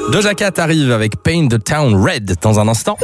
Doja Cat arrive avec Paint the Town Red dans un instant.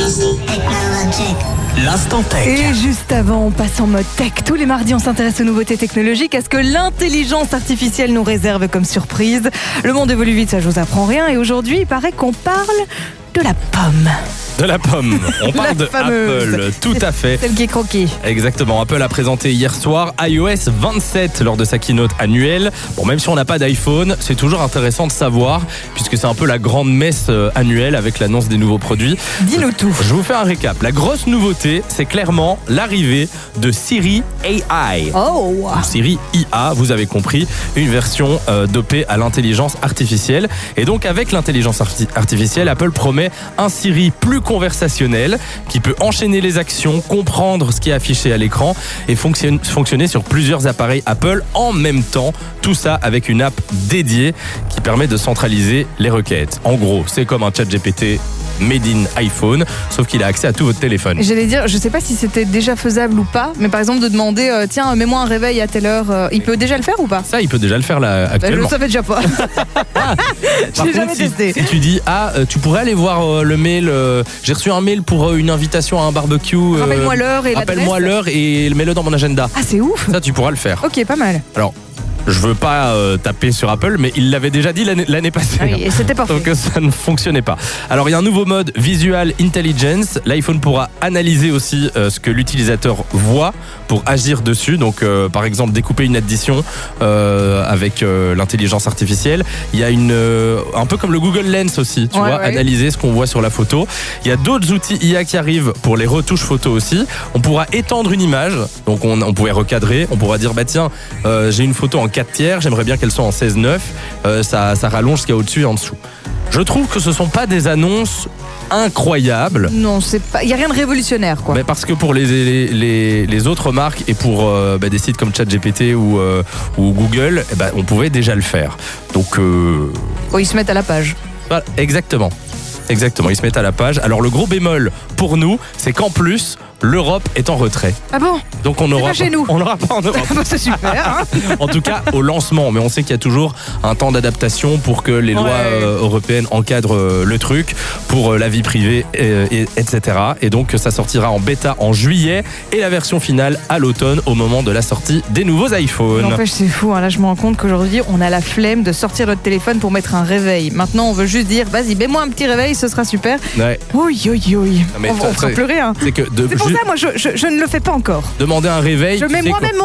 L'instant tech. Et juste avant, on passe en mode tech. Tous les mardis, on s'intéresse aux nouveautés technologiques. À ce que l'intelligence artificielle nous réserve comme surprise. Le monde évolue vite, ça je vous apprends rien. Et aujourd'hui, il paraît qu'on parle de la pomme. De la pomme. On parle de Apple, tout à fait. Celle qui est croquée. Exactement. Apple a présenté hier soir iOS 27 lors de sa keynote annuelle. Bon, même si on n'a pas d'iPhone, c'est toujours intéressant de savoir, puisque c'est un peu la grande messe annuelle avec l'annonce des nouveaux produits. Dis-nous tout. Je vous fais un récap. La grosse nouveauté, c'est clairement l'arrivée de Siri AI. Oh. Siri IA, vous avez compris, une version dopée à l'intelligence artificielle. Et donc avec l'intelligence artificielle, Apple promet un Siri plus conversationnel qui peut enchaîner les actions, comprendre ce qui est affiché à l'écran et fonctionner sur plusieurs appareils Apple en même temps. Tout ça avec une app dédiée qui permet de centraliser les requêtes. En gros, c'est comme un chat GPT made in iPhone, sauf qu'il a accès à tout votre téléphone. J'allais dire, je sais pas si c'était déjà faisable ou pas, mais par exemple de demander, tiens, mets-moi un réveil à telle heure, il peut déjà le faire ou pas? Ça, il peut déjà le faire là actuellement. Je le savais déjà pas. J'ai jamais testé. Si tu dis, tu pourrais aller voir le mail, j'ai reçu un mail pour une invitation à un barbecue. Rappelle-moi l'heure et l'adresse. Rappelle-moi l'heure et mets-le dans mon agenda. Ah, c'est ouf. Ça, tu pourras le faire. Ok, pas mal. Alors, je veux pas taper sur Apple, mais il l'avait déjà dit l'année passée. Oui, et c'était parfait. Donc ça ne fonctionnait pas. Alors il y a un nouveau mode Visual Intelligence. L'iPhone pourra analyser aussi ce que l'utilisateur voit pour agir dessus. Donc par exemple découper une addition avec l'intelligence artificielle. Il y a un peu comme le Google Lens aussi, tu vois, analyser ce qu'on voit sur la photo. Il y a d'autres outils IA qui arrivent pour les retouches photos aussi. On pourra étendre une image. Donc on pourrait recadrer. On pourra dire tiens, j'ai une photo en 4/3, j'aimerais bien qu'elle soit en 16:9, ça rallonge ce qu'il y a au-dessus et en dessous. Je trouve que ce sont pas des annonces incroyables. Non, il n'y a rien de révolutionnaire, quoi. Mais parce que pour les autres marques et pour des sites comme ChatGPT ou Google, on pouvait déjà le faire. Donc ils se mettent à la page. Voilà, exactement, ils se mettent à la page. Alors le gros bémol pour nous, c'est qu'en plus l'Europe est en retrait. Ah bon? Donc on n'aura chez nous. On n'aura pas en Europe. C'est super. Hein. En tout cas au lancement, mais on sait qu'il y a toujours un temps d'adaptation pour que les lois européennes encadrent le truc pour la vie privée, etc. Et donc ça sortira en bêta en juillet et la version finale à l'automne au moment de la sortie des nouveaux iPhones. N'empêche, c'est fou. Là, je me rends compte qu'aujourd'hui, on a la flemme de sortir notre téléphone pour mettre un réveil. Maintenant, on veut juste dire, vas-y, mets-moi un petit réveil, ce sera super. Ouais. On fera plus rien. C'est pour ça, moi, je ne le fais pas encore. Demander un réveil. Je mets moi-même